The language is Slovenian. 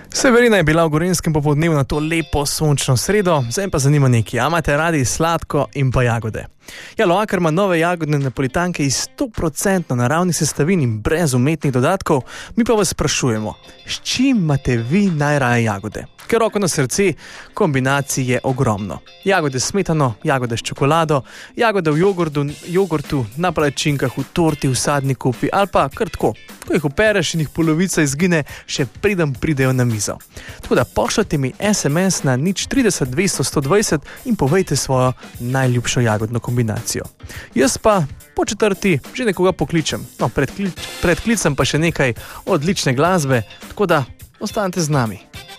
Severina je bila v Gorenjskem popoldnevu na to lepo sončno sredo, zdaj pa zanima nekaj, a imate radi sladko in pa jagode. Ja, Loaker ima nove jagodne napolitanke iz 100% naravnih sestavin in brez umetnih dodatkov, mi pa vas sprašujemo, s čim imate vi najraje jagode? Ker roko na srce, kombinacij je ogromno. Jagode s smetano, jagode s čokolado, jagode v jogurtu, na palačinkah, v torti, v sadni kupi ali pa kar tako. Ko jih opereš in jih polovica izgine, še preden pridejo na mizo. Tako da pošljite mi SMS na 030 200 120 in povejte svojo najljubšo jagodno kombinacijo. Jaz pa po četrti že nekoga pokličem. No, pred klicem pa še nekaj odlične glasbe, tako da ostanite z nami.